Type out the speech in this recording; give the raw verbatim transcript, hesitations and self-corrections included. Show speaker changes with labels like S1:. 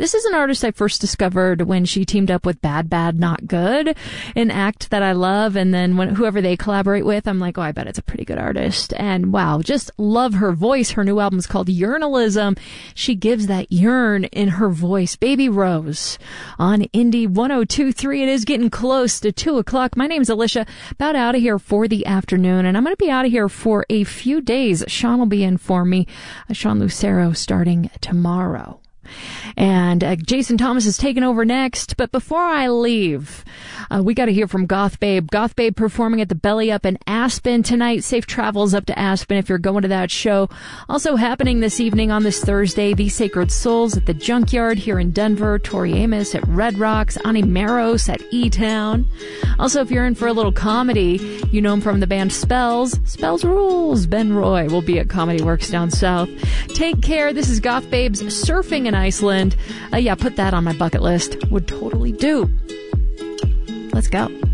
S1: This is an artist I first discovered when she teamed up with Bad Bad Not Good, an act that I love. And then when whoever they collaborate with, I'm like, oh, I bet it's a pretty good artist. And wow, just love her voice. Her new album is called Yearnalism. She gives that yearn in her voice. Baby Rose on Indie one oh two point three. It is getting close to two o'clock. My name's Alicia. About out of here for the afternoon, and I'm going to be out of here for a few days. Sean will be in for me. Uh, Sean Lucero starting tomorrow. And uh, Jason Thomas is taking over next. But before I leave, uh, we got to hear from Goth Babe. Goth Babe performing at the Belly Up in Aspen tonight. Safe travels up to Aspen if you're going to that show. Also happening this evening on this Thursday, The Sacred Souls at the Junkyard here in Denver. Tori Amos at Red Rocks. Ani Maros at E-Town. Also, if you're in for a little comedy, you know him from the band Spells. Spells Rules. Ben Roy will be at Comedy Works down south. Take care. This is Goth Babe's Surfing in Iceland. Uh, yeah, put that on my bucket list. Would totally do. Let's go.